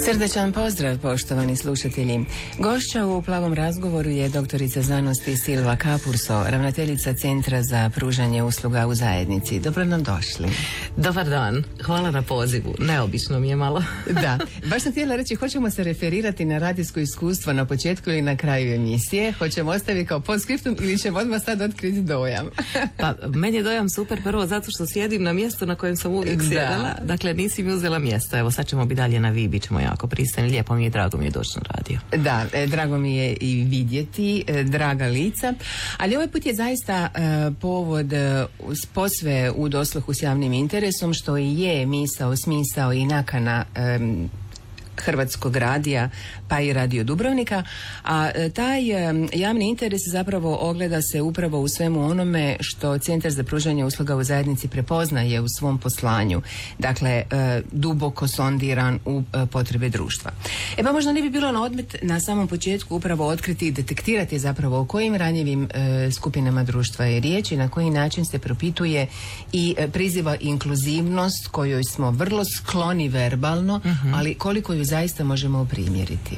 Srdačan pozdrav, poštovani slušatelji. Gošća u Plavom razgovoru je doktorica znanosti Silva Kapurso, ravnateljica Centra za pružanje usluga u zajednici. Dobro nam došli. Dobar dan, hvala na pozivu. Neobično mi je malo. Da, baš sam htjela reći, hoćemo se referirati na radijsko iskustvo na početku ili na kraju emisije? Hoćemo ostaviti kao postscriptum ili ćemo odmah sad otkriti dojam? Pa, meni je dojam super prvo zato što sjedim na mjestu na kojem sam uvijek sjedala. Dakle, nisi mi uzela mjesto. Evo, sad ćemo biti dalje na vi, bit ćemo jako pristojni. Lijepo mi je, drago mi je doći na radio. Da, drago mi je i vidjeti draga lica, ali ovaj put je zaista povod posve u dosluhu s javnim interesom, što i je misao, smisao i nakana Hrvatskog radija pa i Radio Dubrovnika, a taj javni interes zapravo ogleda se upravo u svemu onome što Centar za pružanje usluga u zajednici prepoznaje u svom poslanju, dakle duboko sondiran u potrebe društva. Pa možda ne bi bilo na odmet na samom početku upravo otkriti i detektirati zapravo o kojim ranjivim skupinama društva je riječ i na koji način se propituje i priziva inkluzivnost kojoj smo vrlo skloni verbalno, ali koliko ju zaista možemo primjeriti.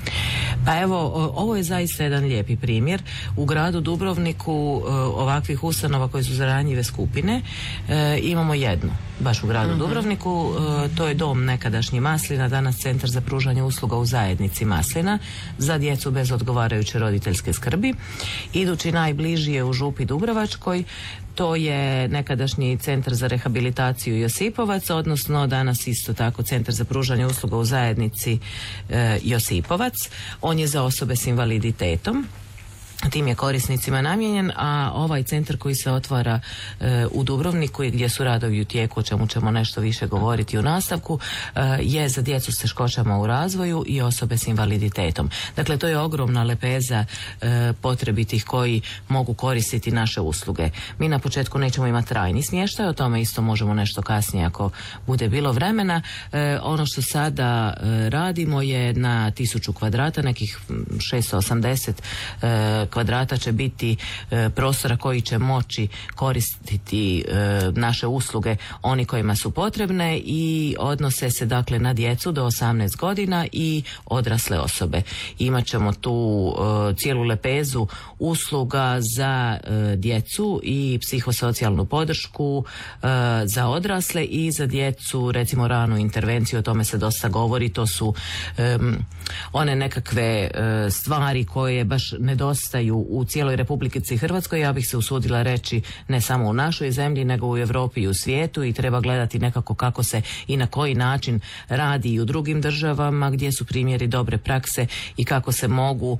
Pa evo, ovo je zaista jedan lijepi primjer. U gradu Dubrovniku ovakvih ustanova koje su za ranjive skupine imamo jednu, baš u gradu Dubrovniku. To je dom nekadašnji Maslina, danas Centar za pružanje usluga u zajednici Maslina za djecu bez odgovarajuće roditeljske skrbi. Idući najbliži je u Župi Dubrovačkoj. To je nekadašnji Centar za rehabilitaciju Josipovac, odnosno danas isto tako Centar za pružanje usluga u zajednici Josipovac. On je za osobe s invaliditetom. Tim je korisnicima namijenjen, a ovaj centar koji se otvara u Dubrovniku i gdje su radovi u tijeku, o čemu ćemo nešto više govoriti u nastavku, je za djecu s teškoćama u razvoju i osobe s invaliditetom. Dakle, to je ogromna lepeza potrebitih koji mogu koristiti naše usluge. Mi na početku nećemo imati trajni smještaj, o tome isto možemo nešto kasnije ako bude bilo vremena. Ono što sada radimo je na 1000 kvadrata, nekih 680 kvadrata će biti prostora koji će moći koristiti naše usluge oni kojima su potrebne i odnose se dakle na djecu do 18 godina i odrasle osobe. Imaćemo tu cijelu lepezu usluga za djecu i psihosocijalnu podršku za odrasle i za djecu, recimo ranu intervenciju, o tome se dosta govori. To su one nekakve stvari koje baš nedostaju u cijeloj Republici Hrvatskoj, ja bih se usudila reći ne samo u našoj zemlji nego u Europi i u svijetu, i treba gledati nekako kako se i na koji način radi i u drugim državama gdje su primjeri dobre prakse i kako se mogu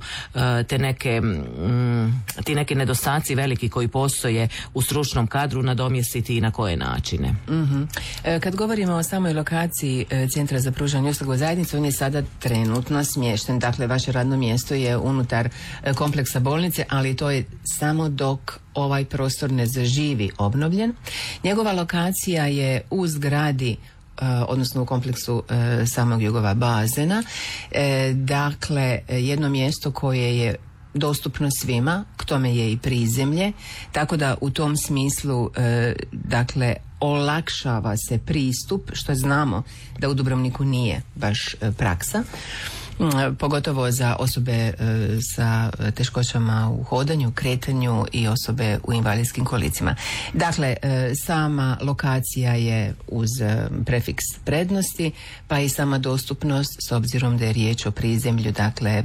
ti neki nedostaci veliki koji postoje u stručnom kadru nadomjestiti i na koje načine. Kad govorimo o samoj lokaciji Centra za pružanje usluga u zajednici, on je sada trenutno smješten, dakle vaše radno mjesto je unutar kompleksa bolnice, ali to je samo dok ovaj prostor ne zaživi obnovljen. Njegova lokacija je u zgradi, odnosno u kompleksu samog Jugova bazena, dakle jedno mjesto koje je dostupno svima, k tome je i prizemlje, tako da u tom smislu dakle olakšava se pristup, što znamo da u Dubrovniku nije baš praksa, pogotovo za osobe sa teškoćama u hodanju, kretanju i osobe u invalidskim kolicima. Dakle, sama lokacija je uz prefiks prednosti, pa i sama dostupnost, s obzirom da je riječ o prizemlju, dakle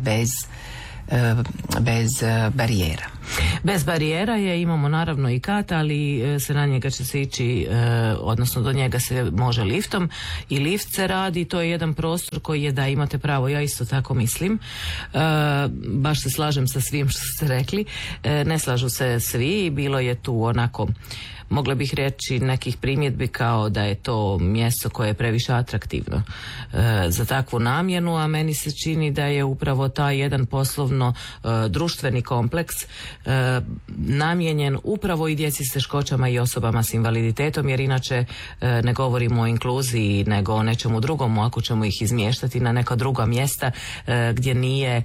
bez barijera. Bez barijera je, imamo naravno i kat, ali se na njega će se ići, odnosno do njega se može liftom i lift se radi. To je jedan prostor koji je, da, imate pravo, ja isto tako mislim. Baš se slažem sa svim što ste rekli. Ne slažu se svi, bilo je tu onako, mogla bih reći, nekih primjedbi kao da je to mjesto koje je previše atraktivno za takvu namjenu, a meni se čini da je upravo taj jedan poslovno društveni kompleks namijenjen upravo i djeci s teškoćama i osobama s invaliditetom, jer inače ne govorimo o inkluziji nego o nečemu drugom, ako ćemo ih izmještati na neka druga mjesta gdje nije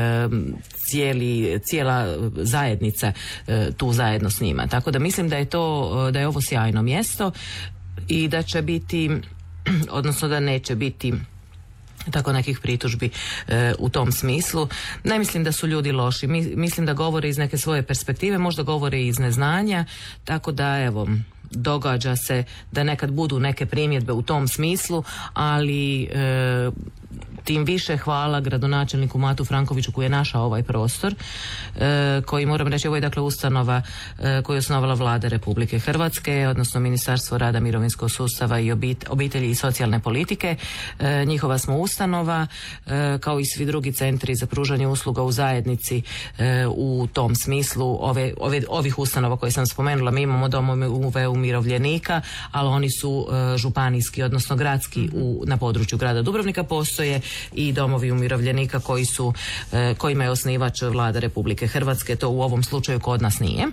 cijela zajednica tu zajedno s njima. Tako da mislim da je ovo sjajno mjesto i da će biti, odnosno da neće biti tako nekih pritužbi u tom smislu. Ne mislim da su ljudi loši, mislim da govore iz neke svoje perspektive, možda govore iz neznanja, tako da evo, događa se da nekad budu neke primjedbe u tom smislu, ali tim više hvala gradonačelniku Matu Frankoviću koji je našao ovaj prostor, koji, moram reći, ovo je dakle ustanova koju je osnovala Vlada Republike Hrvatske, odnosno Ministarstvo rada, mirovinskog sustava i obitelji i socijalne politike. Njihova smo ustanova, kao i svi drugi centri za pružanje usluga u zajednici u tom smislu ovih ustanova koje sam spomenula. Mi imamo domove umirovljenika, ali oni su županijski, odnosno gradski na području grada Dubrovnika. Postoje i domovi umirovljenika kojima je osnivač Vlada Republike Hrvatske, to u ovom slučaju kod nas nije.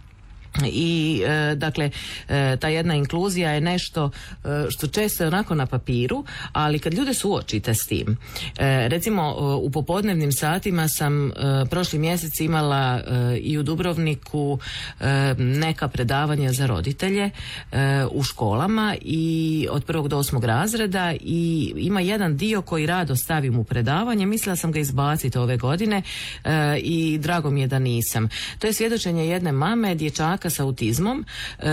I dakle ta jedna inkluzija je nešto što često je onako na papiru, ali kad ljude suočite s tim, recimo u popodnevnim satima sam prošli mjesec imala i u Dubrovniku neka predavanja za roditelje u školama i od 1. do 8. razreda, i ima jedan dio koji rado stavim u predavanje, mislila sam ga izbaciti ove godine i drago mi je da nisam. To je svjedočenje jedne mame dječaka sa autizmom,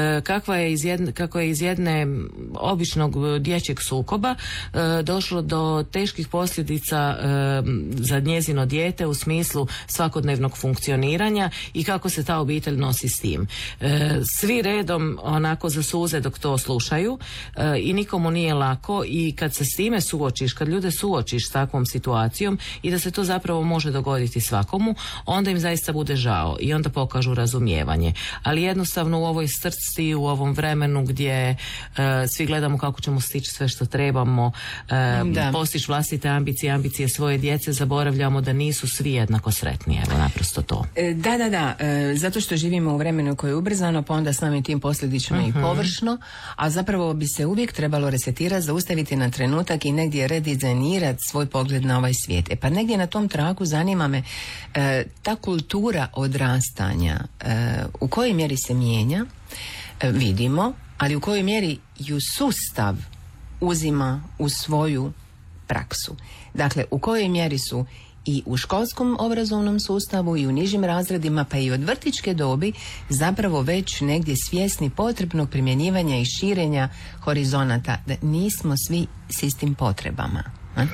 kako je iz jedne običnog dječjeg sukoba došlo do teških posljedica za njezino dijete u smislu svakodnevnog funkcioniranja i kako se ta obitelj nosi s tim. Svi redom onako zasuze dok to slušaju i nikomu nije lako, i kad se s time suočiš, kad ljude suočiš s takvom situacijom i da se to zapravo može dogoditi svakomu, onda im zaista bude žao i onda pokažu razumijevanje. Ali jednostavno u ovoj strci, u ovom vremenu gdje svi gledamo kako ćemo stići sve što trebamo, postići vlastite ambicije svoje djece, zaboravljamo da nisu svi jednako sretni. Evo, naprosto to. Da. Zato što živimo u vremenu koje je ubrzano, pa onda samim tim posljedično i površno, a zapravo bi se uvijek trebalo resetirati, zaustaviti na trenutak i negdje redizajnirati svoj pogled na ovaj svijet. Pa negdje na tom tragu zanima me ta kultura odrastanja, u kojoj mjeri se mijenja, vidimo, ali u kojoj mjeri ju sustav uzima u svoju praksu. Dakle, u kojoj mjeri su i u školskom obrazovnom sustavu i u nižim razredima, pa i od vrtićke dobi, zapravo već negdje svjesni potrebnog primjenjivanja i širenja horizonata, da nismo svi s istim potrebama.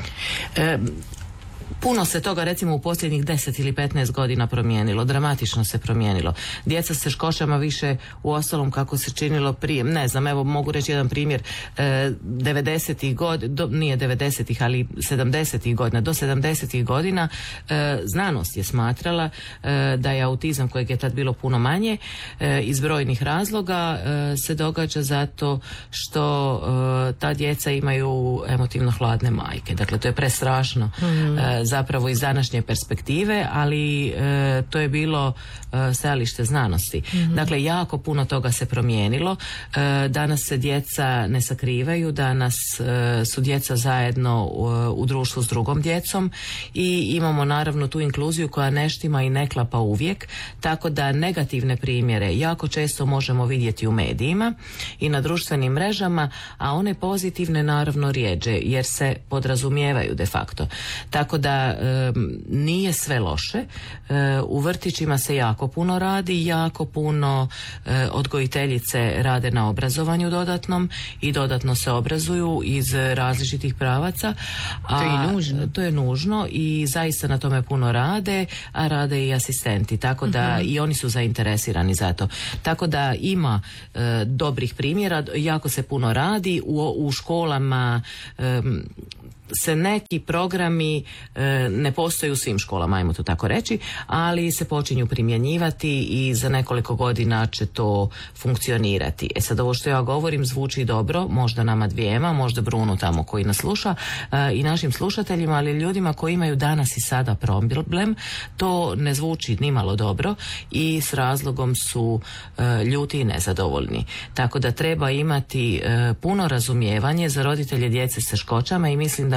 Puno se toga recimo u posljednjih 10 ili 15 godina promijenilo, dramatično se promijenilo. Djeca s teškoćama više u ostalom kako se činilo prije, ne znam, evo mogu reći jedan primjer, 90-ih godina, nije 90-ih, ali 70-ih godina, do 70-ih godina znanost je smatrala da je autizam, kojeg je tad bilo puno manje, iz brojnih razloga se događa zato što ta djeca imaju emotivno hladne majke. Dakle, to je prestrašno. Zapravo iz današnje perspektive, ali to je bilo stajalište znanosti. Dakle, jako puno toga se promijenilo. Danas se djeca ne sakrivaju, danas su djeca zajedno u društvu s drugom djecom i imamo naravno tu inkluziju koja ne štima i ne klapa uvijek, tako da negativne primjere jako često možemo vidjeti u medijima i na društvenim mrežama, a one pozitivne naravno rjeđe, jer se podrazumijevaju de facto. Tako da nije sve loše. U vrtićima se jako puno radi, jako puno odgojiteljice rade na obrazovanju dodatnom i dodatno se obrazuju iz različitih pravaca. To je i nužno. To je nužno i zaista na tome puno rade, a rade i asistenti, tako da i oni su zainteresirani za to. Tako da ima dobrih primjera, jako se puno radi u školama. Se neki programi ne postoje u svim školama, ajmo to tako reći, ali se počinju primjenjivati i za nekoliko godina će to funkcionirati. Sad ovo što ja govorim zvuči dobro, možda nama dvijema, možda Brunu tamo koji nas sluša i našim slušateljima, ali ljudima koji imaju danas i sada problem, to ne zvuči nimalo dobro i s razlogom su ljuti i nezadovoljni. Tako da treba imati puno razumijevanje za roditelje djece s teškoćama i mislim da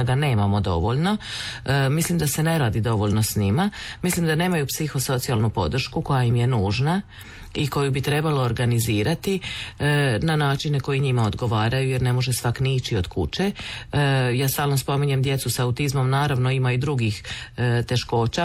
da ga nemamo dovoljno, mislim da se ne radi dovoljno s njima, mislim da nemaju psihosocijalnu podršku koja im je nužna i koju bi trebalo organizirati na načine koji njima odgovaraju, jer ne može svak ni ići od kuće. Ja stalno spominjem djecu sa autizmom, naravno ima i drugih teškoća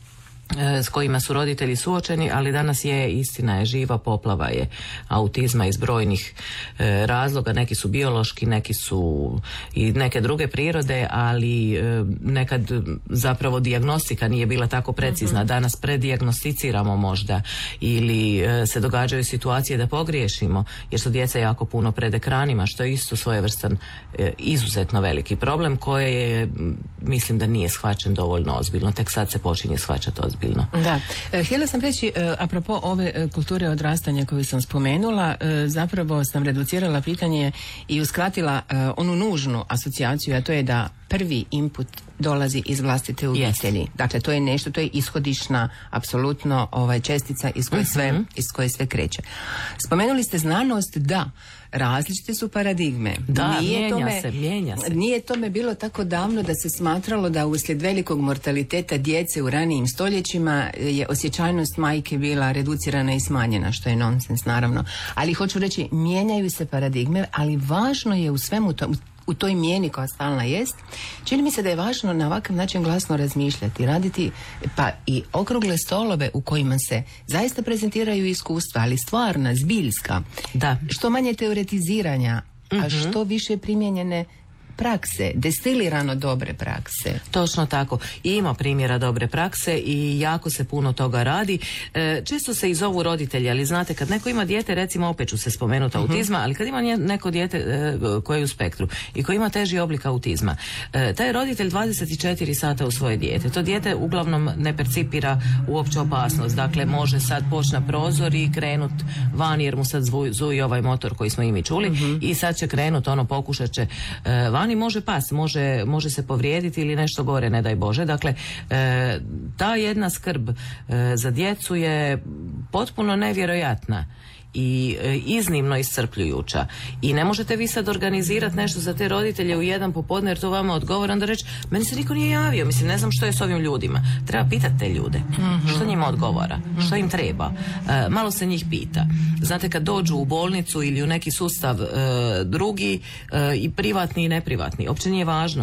s kojima su roditelji suočeni, ali danas je, istina je, živa poplava je autizma iz brojnih razloga. Neki su biološki, neki su i neke druge prirode, ali nekad zapravo dijagnostika nije bila tako precizna. Danas predijagnosticiramo možda ili se događaju situacije da pogriješimo, jer su djeca jako puno pred ekranima, što je isto svojevrstan izuzetno veliki problem koji je, mislim da nije shvaćen dovoljno ozbiljno, tek sad se počinje shvaćati ozbiljno. Da, htjela sam reći, apropo ove kulture odrastanja koju sam spomenula, zapravo sam reducirala pitanje i uskratila onu nužnu asocijaciju, a to je da prvi input dolazi iz vlastite obitelji. Dakle, to je nešto, to je ishodišna apsolutno čestica iz koje sve kreće. Spomenuli ste znanost, da, različite su paradigme. Da, mijenja se. Nije tome bilo tako davno da se smatralo da uslijed velikog mortaliteta djece u ranijim stoljećima je osjećajnost majke bila reducirana i smanjena, što je nonsens naravno. Ali hoću reći, mijenjaju se paradigme, ali važno je u svemu to, u toj mijeni koja stalna jest, čini mi se da je važno na ovakav način glasno razmišljati, raditi pa i okrugle stolove u kojima se zaista prezentiraju iskustva, ali stvarna, zbiljska. Da. Što manje teoretiziranja, a što više primijenjene prakse, destilirano dobre prakse. Točno tako. I ima primjera dobre prakse i jako se puno toga radi. Često se i zovu roditelji, ali znate, kad neko ima dijete, recimo opet ću se spomenuti autizma, ali kad ima neko dijete koje je u spektru i koji ima teži oblik autizma, taj roditelj 24 sata u svoje dijete. To dijete uglavnom ne percipira uopće opasnost. Dakle, može sad poći na prozor i krenut van, jer mu sad zuji ovaj motor koji smo i mi čuli, i sad će krenut, pokušat će van i može pas, može se povrijediti ili nešto gore, ne daj Bože. Dakle, ta jedna skrb za djecu je potpuno nevjerojatna i iznimno iscrpljujuća. I ne možete vi sad organizirati nešto za te roditelje u jedan popodne, jer to vama odgovara, onda reći, meni se niko nije javio, mislim, ne znam što je s ovim ljudima. Treba pitati te ljude, što njima odgovara, što im treba. Malo se njih pita. Znate, kad dođu u bolnicu ili u neki sustav drugi, i privatni i neprivatni, uopće nije važno.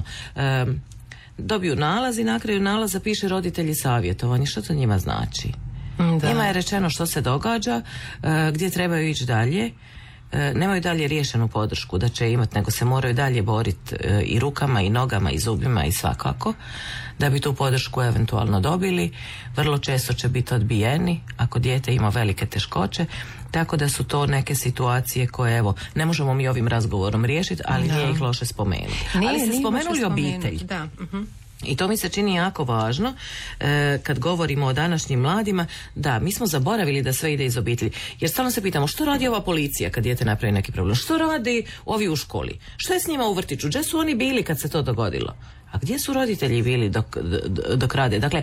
Dobiju nalaz i na kraju nalaza piše roditelji savjetovani. Što to njima znači? Da. Njima je rečeno što se događa, gdje trebaju ići dalje, nemaju dalje riješenu podršku da će imati, nego se moraju dalje boriti i rukama i nogama i zubima i svakako da bi tu podršku eventualno dobili. Vrlo često će biti odbijeni ako dijete ima velike teškoće, tako da su to neke situacije koje, evo, ne možemo mi ovim razgovorom riješiti, ali nije ih loše spomenuti. Ali ste spomenuli obitelj. Da. I to mi se čini jako važno kad govorimo o današnjim mladima. Da, mi smo zaboravili da sve ide iz obitelji. Jer stalno se pitamo što radi ova policija kad dijete napravi neki problem? Što radi ovi u školi? Što je s njima u vrtiću? Gdje su oni bili kad se to dogodilo? A gdje su roditelji bili dok rade? Dakle,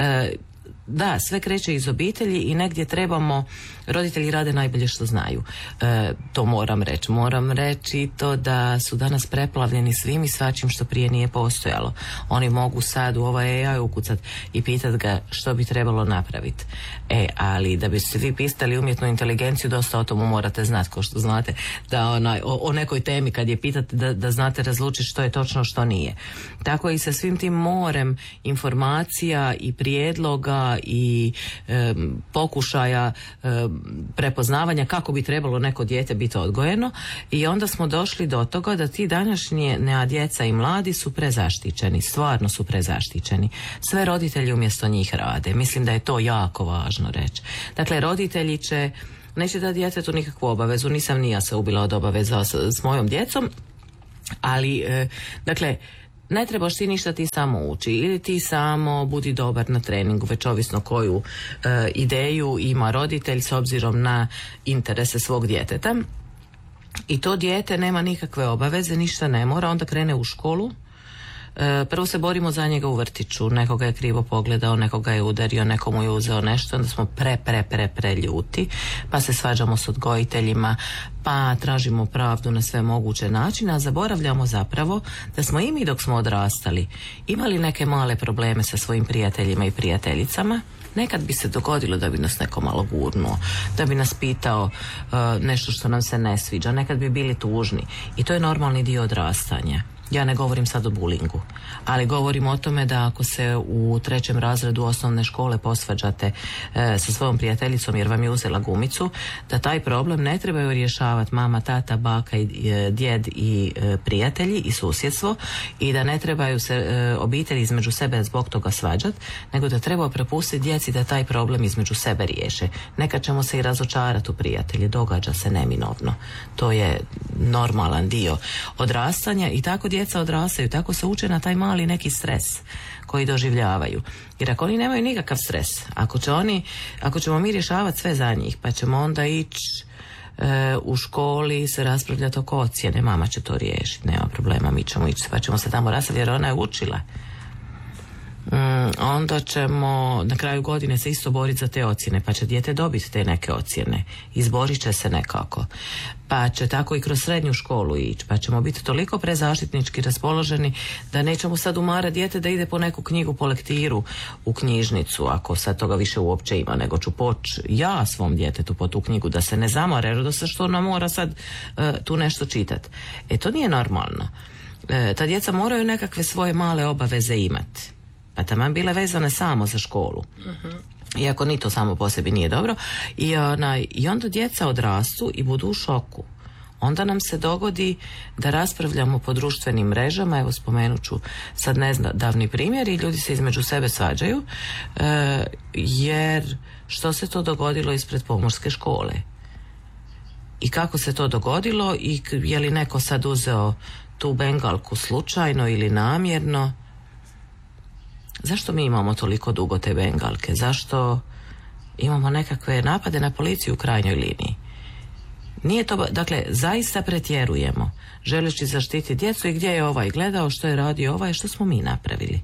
da, sve kreće iz obitelji i negdje trebamo, roditelji rade najbolje što znaju. To moram reći. Moram reći to da su danas preplavljeni svim i svačim što prije nije postojalo. Oni mogu sad u ovaj AI ukucat i pitat ga što bi trebalo napraviti. Ali da biste vi pisali umjetnu inteligenciju, dosta o tomu morate znati, kao što znate da o nekoj temi kad je pitate da znate razlučiti što je točno, što nije. Tako i sa svim tim morem informacija i prijedloga i pokušaja prepoznavanja kako bi trebalo neko dijete biti odgojeno, i onda smo došli do toga da ti današnje djeca i mladi su prezaštićeni, stvarno su prezaštićeni. Sve roditelji umjesto njih rade. Mislim da je to jako važno reći. Dakle, roditelji neće dati djetetu nikakvu obavezu, nisam ni ja se ubila od obaveza s mojom djecom, ali dakle, ne trebaš ti ništa, ti samo uči ili ti samo budi dobar na treningu, već ovisno koju ideju ima roditelj s obzirom na interese svog djeteta. I to dijete nema nikakve obaveze, ništa ne mora, onda krene u školu, prvo se borimo za njega u vrtiću, nekoga je krivo pogledao, nekoga je udario, nekomu je uzeo nešto, onda smo pre ljuti, pa se svađamo s odgojiteljima, pa tražimo pravdu na sve moguće načine, a zaboravljamo zapravo da smo i mi dok smo odrastali imali neke male probleme sa svojim prijateljima i prijateljicama. Nekad bi se dogodilo da bi nas neko malo gurnuo, da bi nas pitao nešto što nam se ne sviđa, nekad bi bili tužni i to je normalni dio odrastanja. Ja ne govorim sad o bulingu, ali govorim o tome da ako se u 3. razredu osnovne škole posvađate sa svojom prijateljicom jer vam je uzela gumicu, da taj problem ne trebaju rješavati mama, tata, baka i djed i prijatelji i susjedstvo i da ne trebaju se obitelji između sebe zbog toga svađati, nego da treba prepustiti djeci da taj problem između sebe riješe. Nekad ćemo se i razočarati u prijatelji, događa se neminovno. To je normalan dio odrastanja i tako djeca odrastaju, tako se uče na taj mali neki stres koji doživljavaju. Jer ako oni nemaju nikakav stres, ako ćemo mi rješavati sve za njih, pa ćemo onda ići u školi se raspravljati oko ocjene, mama će to riješiti, nema problema, mi ćemo ići, pa ćemo se tamo raspravljati jer ona je učila. Onda ćemo na kraju godine se isto boriti za te ocjene, pa će dijete dobiti te neke ocjene, izborit će se nekako, pa će tako i kroz srednju školu ići, pa ćemo biti toliko prezaštitnički raspoloženi da nećemo sad umarati dijete da ide po neku knjigu, po lektiru u knjižnicu, ako sad toga više uopće ima, nego ću poći ja svom djetetu po tu knjigu da se ne zamare, jer da se što ona mora sad tu nešto čitati. To nije normalno. Ta djeca moraju nekakve svoje male obaveze imati. Pa taman bile vezane samo za školu. Iako ni to samo po sebi nije dobro. I onda djeca odrastu i budu u šoku. Onda nam se dogodi da raspravljamo po društvenim mrežama, evo spomenut ću sad davni primjer, i ljudi se između sebe svađaju, jer što se to dogodilo ispred pomorske škole? I kako se to dogodilo i je li neko sad uzeo tu bengalku slučajno ili namjerno? Zašto mi imamo toliko dugo te bengalke? Zašto imamo nekakve napade na policiju u krajnjoj liniji? Nije to, dakle, zaista pretjerujemo želeći zaštiti djecu i gdje je ovaj gledao, što je radio ovaj, što smo mi napravili.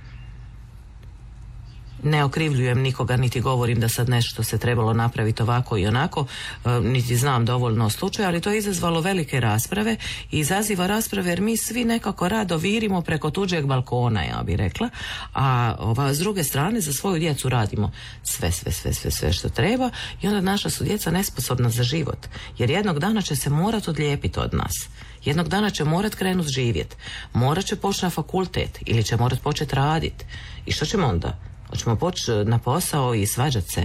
Ne okrivljujem nikoga, niti govorim da sad nešto se trebalo napraviti ovako i onako, niti znam dovoljno o slučaju, ali to je izazvalo velike rasprave i izaziva rasprave jer mi svi nekako rado virimo preko tuđeg balkona, ja bih rekla, a s druge strane za svoju djecu radimo sve što treba i onda naša su djeca nesposobna za život, jer jednog dana će se morati odlijepiti od nas. Jednog dana će morat krenuti živjeti, morat će poći na fakultet ili će morat početi raditi. I što ćemo onda? Hoćemo poći na posao i svađati se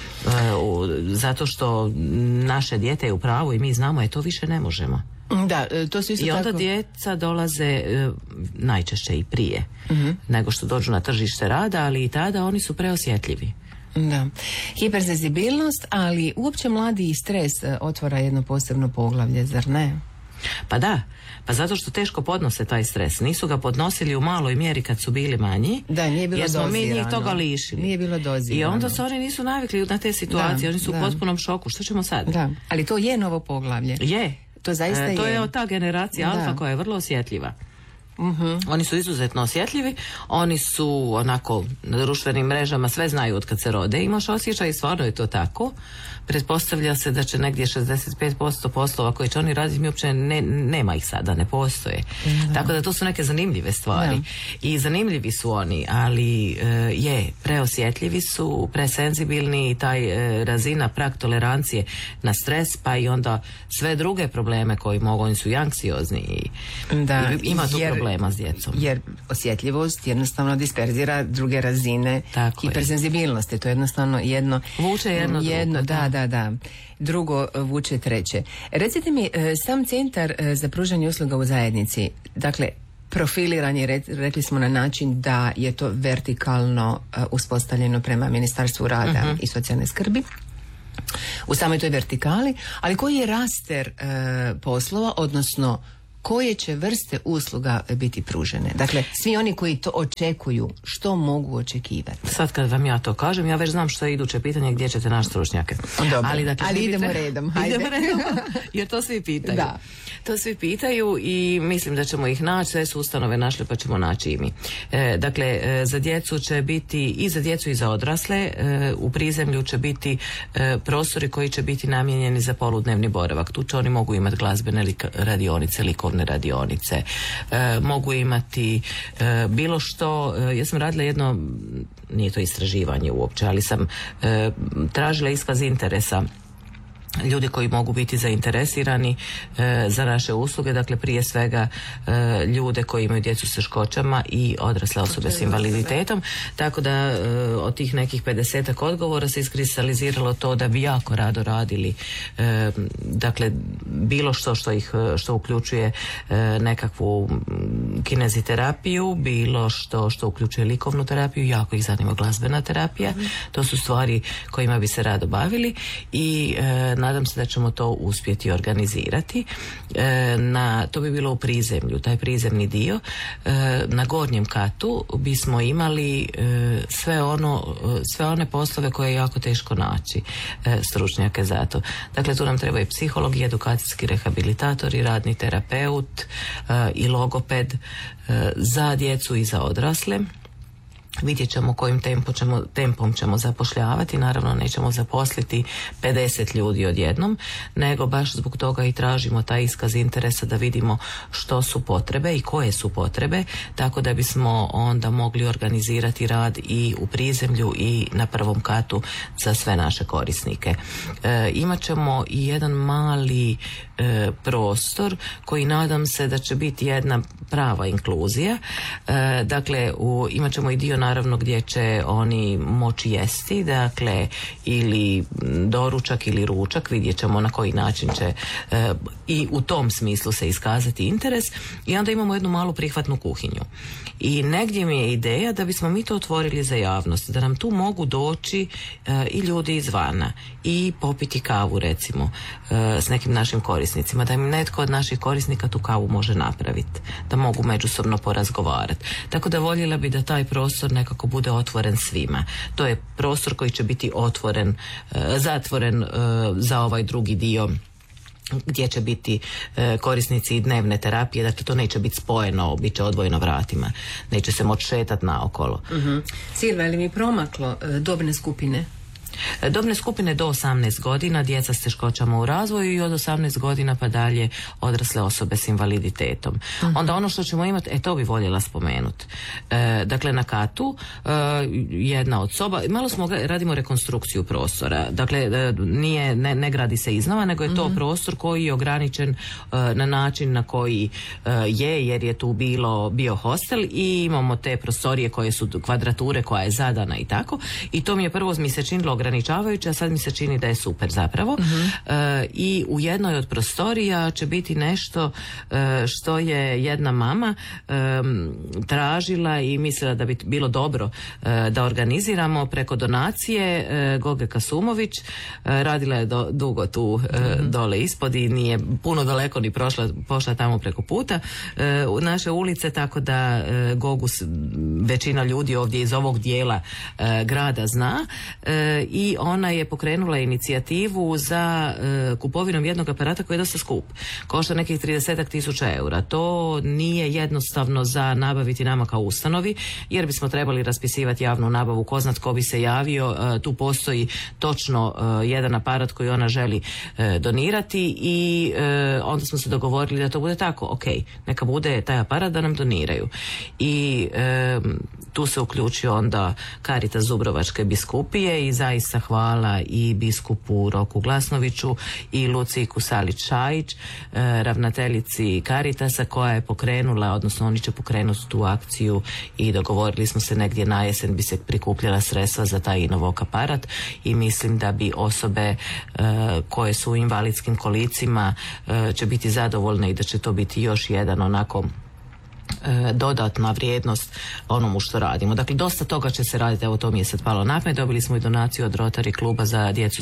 zato što naše dijete je u pravu i mi znamo to više ne možemo. Da, to su isto i onda tako. Djeca dolaze najčešće i prije nego što dođu na tržište rada, ali i tada oni su preosjetljivi. Da. Hipersenzibilnost, ali uopće mladi i stres otvara jedno posebno poglavlje, zar ne? Pa da, pa zato što teško podnose taj stres. Nisu ga podnosili u maloj mjeri kad su bili manji. Da, nije bilo dozirano. Jer smo mi njih toga lišili. Nije bilo dozirano. I onda se oni nisu navikli na te situacije, oni su u potpunom šoku. Što ćemo sad? Da, ali to je novo poglavlje. Je. To zaista je. To je ta generacija alfa koja je vrlo osjetljiva. Oni su izuzetno osjetljivi, oni su onako na društvenim mrežama, sve znaju od kad se rode, imaš osjećaj i stvarno je to tako. Pretpostavlja se da će negdje 65% poslova koje će oni raditi, mi uopće nema ih sada, ne postoje. Tako da to su neke zanimljive stvari. I zanimljivi su oni, ali preosjetljivi su, presenzibilni i taj razina prag tolerancije na stres, pa i onda sve druge probleme koji mogu, oni su i anksiozni i ima tu problema s djecom. Jer osjetljivost jednostavno disperzira druge razine hipersenzibilnosti. To je jednostavno jedno... Vuče jedno drugo. Da. Drugo vuče treće. Recite mi, sam centar za pružanje usluga u zajednici, dakle, profiliran je, rekli smo, na način da je to vertikalno uspostavljeno prema Ministarstvu rada i socijalne skrbi. U samoj toj vertikali, ali koji je raster poslova, odnosno koje će vrste usluga biti pružene? Dakle, svi oni koji to očekuju, što mogu očekivati? Sad kad vam ja to kažem, ja već znam što je iduće pitanje, gdje ćete naći stručnjake. Dobro, ali idemo redom. Idemo redom, jer to svi pitaju. Da. To svi pitaju i mislim da ćemo ih naći, sve su ustanove našle pa ćemo naći i mi. Dakle, za djecu će biti, i za djecu i za odrasle, u prizemlju će biti prostori koji će biti namijenjeni za poludnevni boravak. Tu će oni mogu imati glazbene radionice, likovne radionice, mogu imati bilo što. Ja sam radila jedno, nije to istraživanje uopće, ali sam tražila iskaz interesa ljudi koji mogu biti zainteresirani za naše usluge, dakle prije svega ljude koji imaju djecu s teškoćama i odrasle osobe s invaliditetom, tako da od tih nekih 50-ak odgovora se iskristaliziralo to da bi jako rado radili dakle bilo što uključuje nekakvu kineziterapiju, bilo što uključuje likovnu terapiju, jako ih zanima glazbena terapija. To su stvari kojima bi se rado bavili i nadam se da ćemo to uspjeti organizirati. To bi bilo u prizemlju, taj prizemni dio. Na gornjem katu bismo imali sve one poslove koje je jako teško naći stručnjake za to. Dakle, tu nam treba i psiholog, i edukacijski rehabilitator, i radni terapeut, i logoped za djecu i za odrasle. Vidjet ćemo kojim tempom ćemo zapošljavati. Naravno nećemo zaposliti 50 ljudi odjednom, nego baš zbog toga i tražimo taj iskaz interesa da vidimo što su potrebe i koje su potrebe, tako da bismo onda mogli organizirati rad i u prizemlju i na prvom katu za sve naše korisnike. Imat ćemo i jedan mali prostor koji nadam se da će biti jedna prava inkluzija. Dakle, imat ćemo i dio naravno gdje će oni moći jesti, dakle ili doručak ili ručak, vidjet ćemo na koji način će i u tom smislu se iskazati interes. I onda imamo jednu malu prihvatnu kuhinju. I negdje mi je ideja da bismo mi to otvorili za javnost, da nam tu mogu doći i ljudi izvana i popiti kavu recimo s nekim našim korisnicima, da im netko od naših korisnika tu kavu može napraviti, da mogu međusobno porazgovarati. Tako da voljela bi da taj prostor nekako bude otvoren svima. To je prostor koji će biti zatvoren za ovaj drugi dio gdje će biti korisnici dnevne terapije, dakle to neće biti spojeno, bit će odvojeno vratima, neće se moći šetati naokolo. Silva, je li mi promaklo dobne skupine? Dobne skupine do 18 godina, djeca s teškoćama u razvoju, i od 18 godina pa dalje odrasle osobe s invaliditetom. Onda ono što ćemo imati, to bi voljela spomenuti. Dakle, na katu jedna od soba, malo radimo rekonstrukciju prostora. Dakle, ne gradi se iznova, nego je to prostor koji je ograničen na način na koji je, jer je tu bio hostel i imamo te prostorije koje su kvadrature koja je zadana i tako. I to mi je prvo mi se činilo ograničavajuće, a sad mi se čini da je super zapravo. I u jednoj od prostorija će biti nešto što je jedna mama tražila i mislila da bi bilo dobro da organiziramo preko donacije. Goge Kasumović radila je dugo tu dole ispod i nije puno daleko ni pošla tamo preko puta u naše ulice, tako da Gogu većina ljudi ovdje iz ovog dijela grada zna. I ona je pokrenula inicijativu za kupovinom jednog aparata koji je dosta skup. Košta nekih 30.000 eura. To nije jednostavno za nabaviti nama kao ustanovi, jer bismo trebali raspisivati javnu nabavu, ko zna tko bi se javio. Tu postoji točno jedan aparat koji ona želi donirati i onda smo se dogovorili da to bude tako. Ok, neka bude taj aparat da nam doniraju. I tu se uključio onda Caritas Dubrovačke biskupije i zaista hvala i biskupu Roku Glasnoviću i Luciji Kusalić-Šajić, ravnateljici Caritasa, koja je pokrenula, odnosno oni će pokrenuti tu akciju i dogovorili smo se negdje na jesen bi se prikupljala sredstva za taj Inovok aparat i mislim da bi osobe koje su u invalidskim kolicima će biti zadovoljne i da će to biti još jedan onako dodatna vrijednost onomu što radimo. Dakle, dosta toga će se raditi, evo to mi je sad palo na pamet, dobili smo i donaciju od Rotary kluba za djecu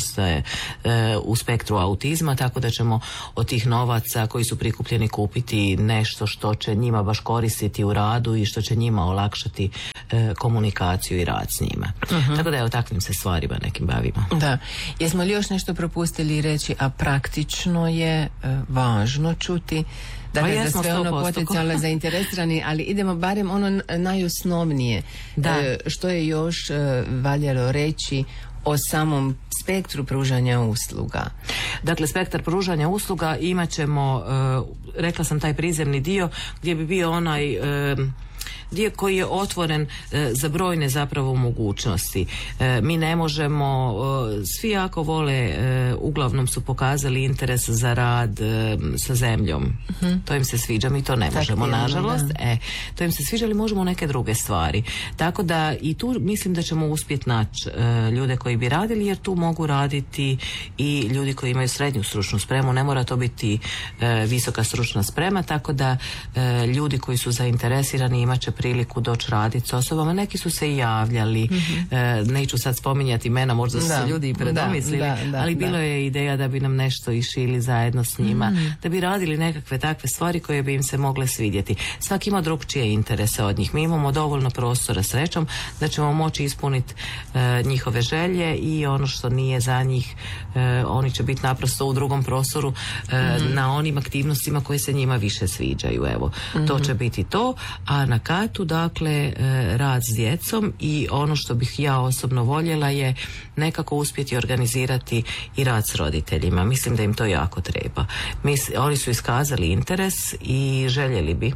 u spektru autizma, tako da ćemo od tih novaca koji su prikupljeni kupiti nešto što će njima baš koristiti u radu i što će njima olakšati komunikaciju i rad s njima. Tako da evo takvim se stvarima nekim bavimo. Da. Jesmo li još nešto propustili reći, a praktično je važno čuti? Dakle, za sve ono potencijalno zainteresirani, ali idemo barem ono najosnovnije. Što je još valjalo reći o samom spektru pružanja usluga? Dakle, spektar pružanja usluga imat ćemo, rekla sam, taj prizemni dio gdje bi bio onaj dio koji je otvoren za brojne zapravo mogućnosti. Mi ne možemo, svi jako vole, uglavnom su pokazali interes za rad sa zemljom. To im se sviđa, mi to ne možemo, nažalost. To im se sviđa, ali možemo neke druge stvari. Tako da i tu mislim da ćemo uspjeti naći ljude koji bi radili, jer tu mogu raditi i ljudi koji imaju srednju stručnu spremu, ne mora to biti visoka stručna sprema, tako da ljudi koji su zainteresirani imat će priliku doći raditi s osobama. Neki su se i javljali, neću sad spominjati imena, možda su se ljudi i predomislili, ali bilo je ideja da bi nam nešto išili zajedno s njima, da bi radili nekakve takve stvari koje bi im se mogle svidjeti. Svaki ima drugčije interese od njih. Mi imamo dovoljno prostora, srećom, da ćemo moći ispuniti njihove želje i ono što nije za njih, oni će biti naprosto u drugom prostoru na onim aktivnostima koje se njima više sviđaju. Evo, to će biti to, a na katu, dakle, rad s djecom i ono što bih ja osobno voljela je nekako uspjeti organizirati i rad s roditeljima. Mislim da im to jako treba. Oni su iskazali interes i željeli bi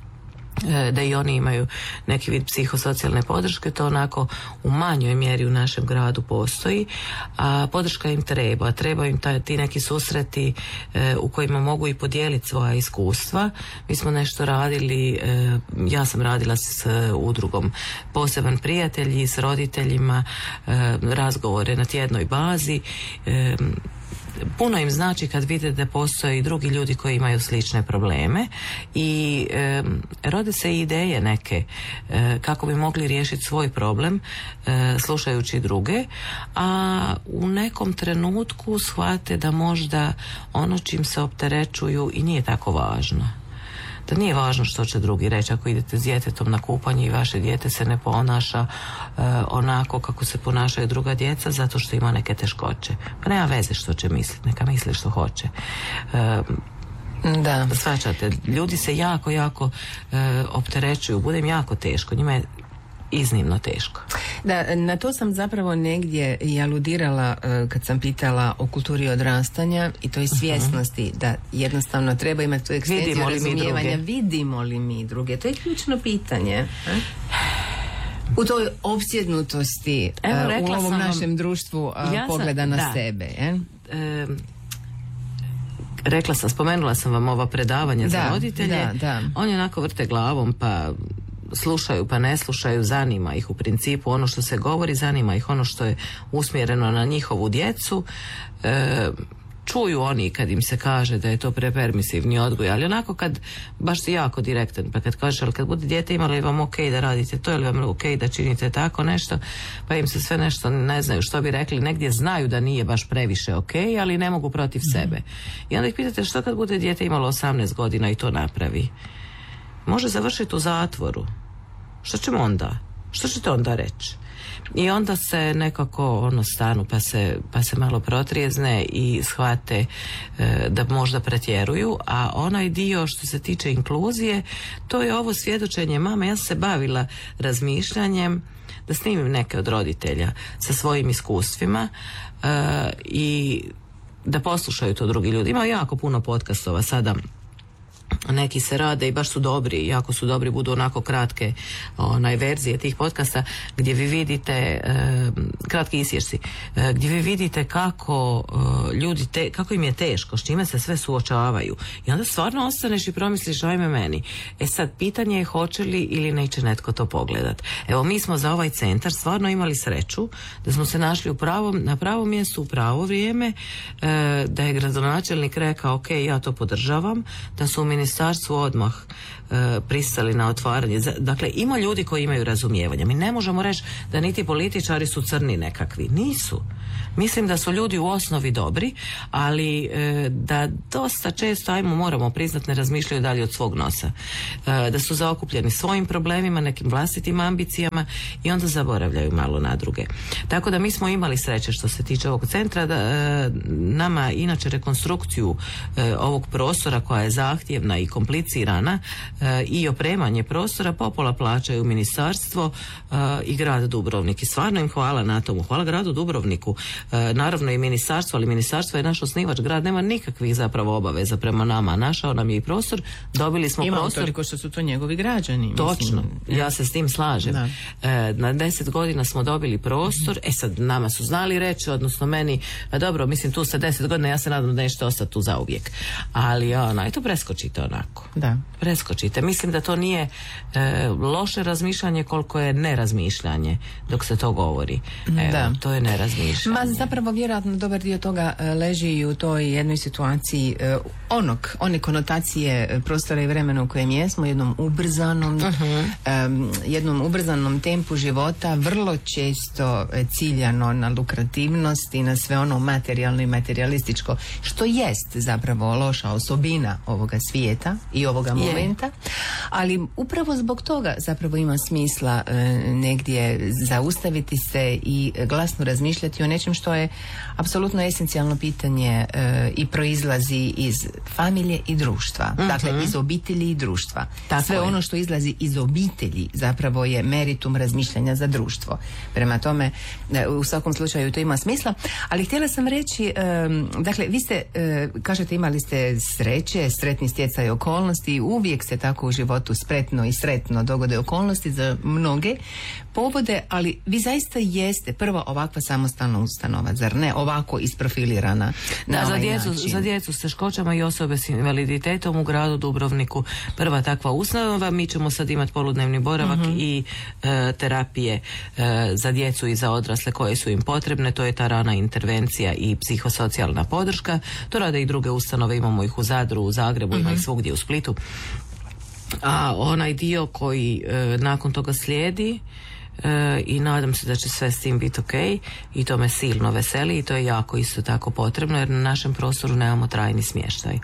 da i oni imaju neki vid psihosocijalne podrške. To onako u manjoj mjeri u našem gradu postoji, a podrška im treba im ti neki susreti u kojima mogu i podijeliti svoja iskustva. Mi smo nešto radili, ja sam radila s udrugom Poseban prijatelj i s roditeljima, razgovore na tjednoj bazi. Puno im znači kad vide da postoje i drugi ljudi koji imaju slične probleme i rode se i ideje neke kako bi mogli riješiti svoj problem slušajući druge, a u nekom trenutku shvate da možda ono čim se opterećuju i nije tako važno. Da nije važno što će drugi reći ako idete s djetetom na kupanje i vaše dijete se ne ponaša onako kako se ponašaju druga djeca zato što ima neke teškoće. Pa nema veze što će misliti, neka misli što hoće. Da. Shvaćate, ljudi se jako opterećuju, bude im jako teško, njima je iznimno teško. Da, na to sam zapravo negdje i aludirala kad sam pitala o kulturi odrastanja i toj svjesnosti da jednostavno treba imati tu ekstenziju razumijevanja. Vidimo li mi druge? To je ključno pitanje. U toj opsjednutosti u ovom našem društvu pogleda na sebe. Rekla sam, spomenula sam vam ova predavanja za roditelje. Oni onako vrte glavom pa slušaju pa ne slušaju, zanima ih u principu ono što se govori, zanima ih ono što je usmjereno na njihovu djecu. Čuju oni kad im se kaže da je to prepermisivni odgoj, ali onako kad baš si jako direktan, pa kad kažeš, ali kad bude dijete imalo je vam ok da radite to, ili vam ok da činite tako nešto, pa im se sve nešto ne znaju što bi rekli, negdje znaju da nije baš previše ok, ali ne mogu protiv sebe. I onda ih pitate što kad bude dijete imalo 18 godina i to napravi? Može završiti u zatvoru. Što ćemo onda? Što ćete onda reći? I onda se nekako stanu pa se malo protrijezne i shvate da možda pretjeruju, a onaj dio što se tiče inkluzije, to je ovo svjedočenje mame. Ja sam se bavila razmišljanjem da snimim neke od roditelja sa svojim iskustvima i da poslušaju to drugi ljudi. Ima jako puno podcastova sada, neki se rade i baš su dobri, jako su dobri, budu onako kratke verzije tih podcasta gdje vi vidite kratki isječci, gdje vi vidite kako ljudi kako im je teško, s čime se sve suočavaju i onda stvarno ostaneš i promisliš ajme meni. Sad pitanje je hoće li ili neće netko to pogledat. Evo mi smo za ovaj centar stvarno imali sreću da smo se našli na pravom mjestu u pravo vrijeme, da je gradonačelnik rekao ok, ja to podržavam, da su u ministarstvu odmah pristali na otvaranje. Dakle, ima ljudi koji imaju razumijevanja. Mi ne možemo reći da niti političari su crni nekakvi. Nisu. Mislim da su ljudi u osnovi dobri, ali da dosta često, moramo priznati, ne razmišljaju dalje od svog nosa. Da su zaokupljeni svojim problemima, nekim vlastitim ambicijama i onda zaboravljaju malo na druge. Tako da mi smo imali sreće što se tiče ovog centra, da nama inače rekonstrukciju ovog prostora koja je zahtjevna i komplicirana i opremanje prostora popola plaćaju ministarstvo i grad Dubrovnik. I stvarno im hvala na tomu. Hvala gradu Dubrovniku. Naravno i ministarstvo, ali ministarstvo je naš osnivač. Grad nema nikakvih zapravo obaveza prema nama. Našao nam je i prostor. Dobili smo prostor. Ima toliko što su to njegovi građani. Točno. Ja se s tim slažem. Na 10 godina smo dobili prostor. Sad nama su znali reći, odnosno meni, dobro, mislim tu ste 10 godina, ja se nadam da nećete ostati tu zauvijek. Ali to preskočite onako. Da. Preskočite. Mislim da to nije loše razmišljanje koliko je nerazmišljanje dok se to govori. To je nerazmišljanje. Zapravo vjerojatno dobar dio toga leži i u toj jednoj situaciji one konotacije prostora i vremena u kojem jesmo, jednom ubrzanom tempu života, vrlo često ciljano na lukrativnost i na sve ono materijalno i materijalističko, što jest zapravo loša osobina ovoga svijeta i ovoga momenta, ali upravo zbog toga zapravo ima smisla negdje zaustaviti se i glasno razmišljati o nečem što je apsolutno esencijalno pitanje i proizlazi iz familije i društva. Dakle, iz obitelji i društva. Sve ono što izlazi iz obitelji zapravo je meritum razmišljanja za društvo. Prema tome, u svakom slučaju to ima smisla. Ali htjela sam reći, dakle, vi ste, kažete, imali ste sreće, sretni stjecaj okolnosti i uvijek se tako u životu spretno i sretno dogode okolnosti za mnoge povode, ali vi zaista jeste prva ovakva samostalna ustanova, zar ne? Ovako isprofilirana na ovaj način. Za djecu s teškoćama i osobe s invaliditetom u gradu Dubrovniku prva takva ustanova. Mi ćemo sad imati poludnevni boravak i terapije za djecu i za odrasle koje su im potrebne. To je ta rana intervencija i psihosocijalna podrška. To rade i druge ustanove, imamo ih u Zadru, u Zagrebu, ima ih svugdje u Splitu. A onaj dio koji nakon toga slijedi, i nadam se da će sve s tim biti ok, i to me silno veseli i to je jako isto tako potrebno, jer na našem prostoru nemamo trajni smještaj.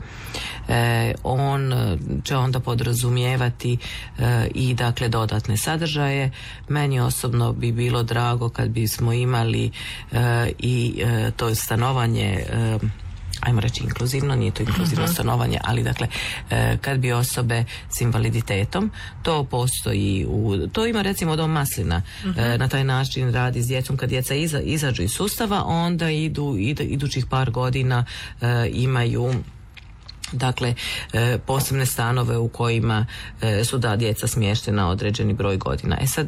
On će onda podrazumijevati i dakle dodatne sadržaje. Meni osobno bi bilo drago kad bismo imali i to stanovanje, ajmo reći inkluzivno, nije to inkluzivno stanovanje, ali dakle kad bi osobe s invaliditetom, to postoji to ima recimo Dom Maslina, na taj način radi s djecom. Kad djeca izađu iz sustava, onda idućih par godina imaju dakle posebne stanove u kojima su djeca smještena određeni broj godina. Sad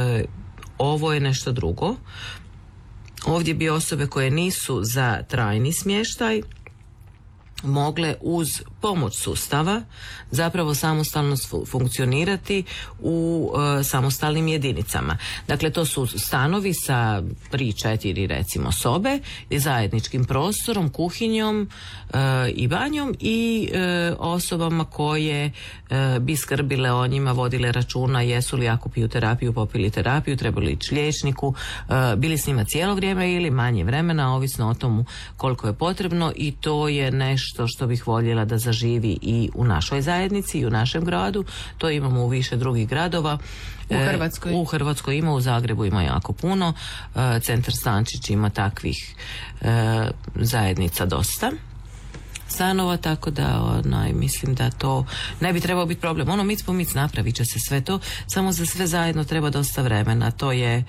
ovo je nešto drugo. Ovdje bi osobe koje nisu za trajni smještaj mogle uz pomoć sustava zapravo samostalno funkcionirati u samostalnim jedinicama. Dakle, to su stanovi sa 3-4 recimo sobe, zajedničkim prostorom, kuhinjom i banjom i osobama koje bi skrbile o njima, vodile računa jesu li ako piju terapiju, popili terapiju, trebali ići liječniku, bili s njima cijelo vrijeme ili manje vremena, ovisno o tomu koliko je potrebno, i to je nešto što bih voljela da zaživi i u našoj zajednici i u našem gradu. To imamo u više drugih gradova. U Hrvatskoj ima, u Zagrebu ima jako puno. Centar Stančić ima takvih zajednica dosta stanova, tako da mislim da to ne bi trebao biti problem. Mic po mic napravit će se sve to, samo za sve zajedno treba dosta vremena. To je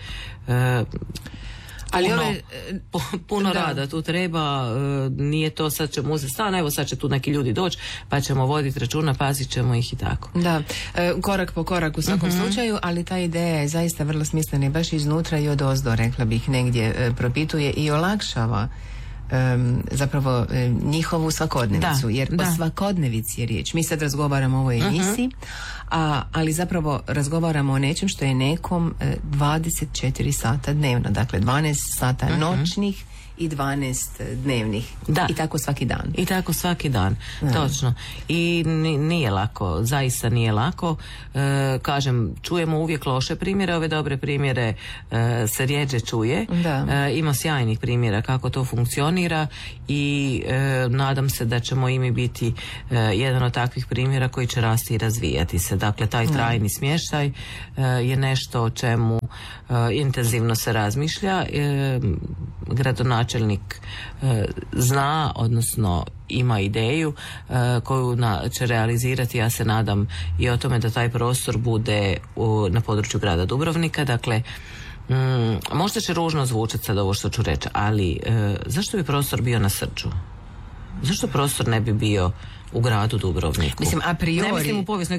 ali puno rada tu treba, nije to sad ćemo uzeti stan, evo sad će tu neki ljudi doći pa ćemo voditi računa, pazit ćemo ih i tako. Da, korak po korak u svakom slučaju, ali ta ideja je zaista vrlo smislena i baš iznutra i odozdo, rekla bih, negdje propituje i olakšava zapravo njihovu svakodnevicu, jer o svakodnevici je riječ. Mi sad razgovaramo o ovoj emisiji, ali zapravo razgovaramo o nečem što je nekom 24 sata dnevno, dakle 12 sata noćnih i 12 dnevnih. Da. I tako svaki dan. I tako svaki dan, točno. I nije lako, zaista nije lako. Kažem, čujemo uvijek loše primjere, ove dobre primjere se rijeđe čuje. Ima sjajnih primjera kako to funkcionira i nadam se da ćemo i mi biti jedan od takvih primjera koji će rasti i razvijati se. Dakle, taj trajni smještaj je nešto o čemu intenzivno se razmišlja. Gradonačelnik zna, odnosno ima ideju koju će realizirati, ja se nadam i o tome da taj prostor bude na području grada Dubrovnika. Dakle, možda će ružno zvučati sad ovo što ću reći, ali zašto bi prostor bio na Srđu? Zašto prostor ne bi bio u gradu Dubrovniku? Mislim, a priori... Ne mislim u povijesnoj